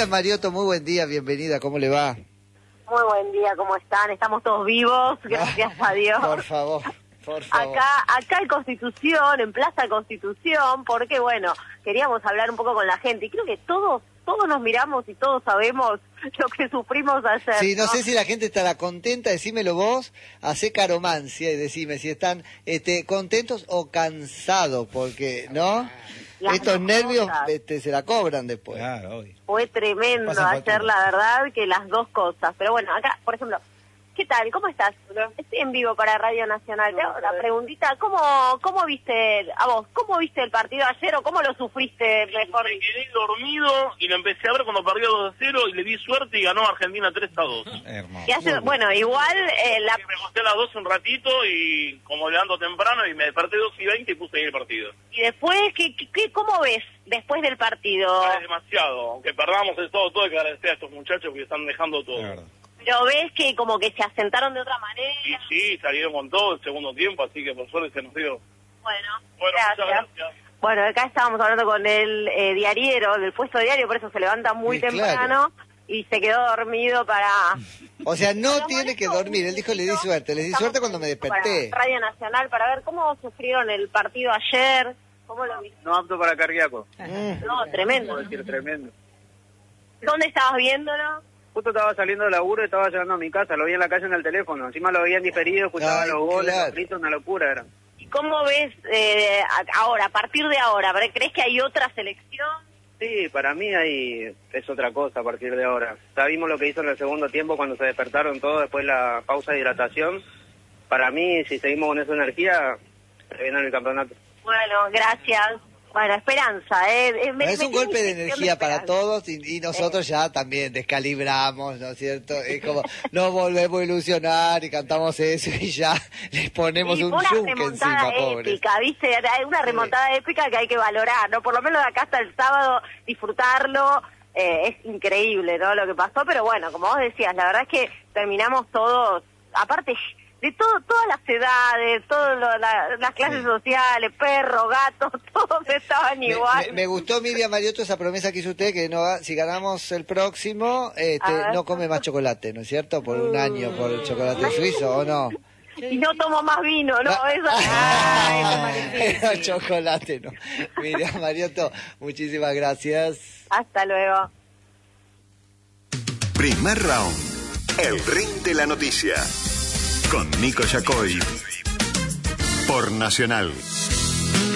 Miriam Mariotto, muy buen día, bienvenida, ¿cómo le va? Muy buen día, ¿cómo están? Estamos todos vivos, gracias a Dios. Por favor. Acá en Constitución, en Plaza Constitución, porque bueno, queríamos hablar un poco con la gente y creo que todos nos miramos y todos sabemos lo que sufrimos ayer. Sí, no sé si la gente estará contenta, decímelo vos, hacé caromancia y decime si están contentos o cansados, porque, ¿no? Estos nervios se la cobran después. Claro, obvio. Fue tremendo ayer, la verdad, que las dos cosas. Pero bueno, acá, por ejemplo, ¿qué tal? ¿Cómo estás? Estoy en vivo para Radio Nacional. Te hago una preguntita. ¿Cómo viste, a vos, cómo viste el partido ayer o cómo lo sufriste mejor? Me quedé dormido y lo empecé a ver cuando perdió 2-0 y le di suerte y ganó Argentina 3-2. Hermoso. Bueno, igual... Me acosté a las 2 un ratito y como levanto temprano y me desperté 2:20 y puse ahí el partido. Y después, ¿cómo ves después del partido? Es demasiado. Aunque perdamos el todo hay que agradecer a estos muchachos que están dejando todo. Pero ves que como que se asentaron de otra manera. Y sí, salieron con todo el segundo tiempo, así que por suerte se nos dio. Bueno, Muchas gracias. Bueno, acá estábamos hablando con el diariero, del puesto diario, por eso se levanta muy temprano y se quedó dormido para... O sea, no tiene que dormir, él dijo le di suerte cuando me desperté. Para Radio Nacional, para ver cómo sufrieron el partido ayer, cómo lo viste. No apto para cardíaco. No, tremendo. Puedo decir, tremendo. ¿Dónde estabas viéndolo? Justo estaba saliendo del laburo y estaba llegando a mi casa, lo vi en la calle en el teléfono, encima lo veía en diferido, escuchaba los goles, los gritos, una locura era. ¿Y cómo ves ahora, a partir de ahora? ¿Crees que hay otra selección? Sí, para mí es otra cosa a partir de ahora. Sabimos lo que hizo en el segundo tiempo cuando se despertaron todos después de la pausa de hidratación. Para mí, si seguimos con esa energía, se viene el campeonato. Bueno, gracias. Bueno, esperanza, es un golpe de energía para todos y nosotros ya también descalibramos, ¿no es cierto? Es como, nos volvemos a ilusionar y cantamos eso y ya les ponemos un yunque encima, pobres. Épica, ¿viste? Hay una remontada épica que hay que valorar, ¿no? Por lo menos de acá hasta el sábado disfrutarlo, es increíble, ¿no? Lo que pasó, pero bueno, como vos decías, la verdad es que terminamos todos, aparte... de todas las edades, todas las clases sociales, perros, gatos, todos estaban igual. Me gustó, Miriam Mariotto, esa promesa que hizo usted, que si ganamos el próximo, no come más chocolate, ¿no es cierto? Por un año, por el chocolate suizo, ¿o no? Y no tomo más vino, ¿no? El chocolate, no. Miriam Mariotto, muchísimas gracias. Hasta luego. Primer round, el ring de la noticia. Con Nico Yacoy por Nacional.